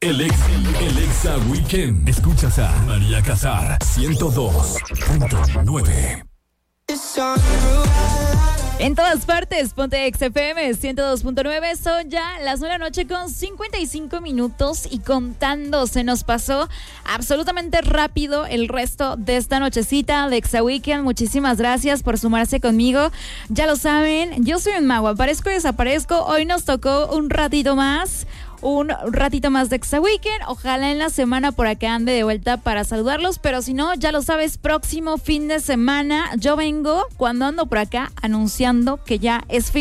El Exa Weekend. Escuchas a María Casar, 102.9. En todas partes, ponte XFM 102.9. Son ya las 9 de la noche con 55 minutos y contando. Se nos pasó absolutamente rápido el resto de esta nochecita de Exa Weekend. Muchísimas gracias por sumarse conmigo. Ya lo saben, yo soy un mago, aparezco y desaparezco. Hoy nos tocó un ratito más de Exa Weekend. Ojalá en la semana por acá ande de vuelta para saludarlos, pero si no, ya lo sabes, próximo fin de semana yo vengo cuando ando por acá anunciando que ya es fin